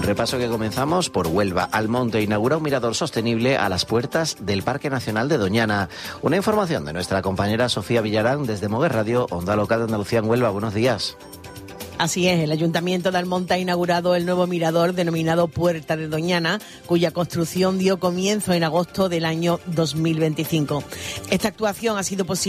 Repaso que comenzamos por Huelva. Almonte inaugura un mirador sostenible a las puertas del Parque Nacional de Doñana. Una información de nuestra compañera Sofía Villarán desde Moguer Radio, Onda Local de Andalucía en Huelva. Buenos días. Así es, el Ayuntamiento de Almonte ha inaugurado el nuevo mirador denominado Puerta de Doñana, cuya construcción dio comienzo en agosto del año 2025. Esta actuación ha sido posible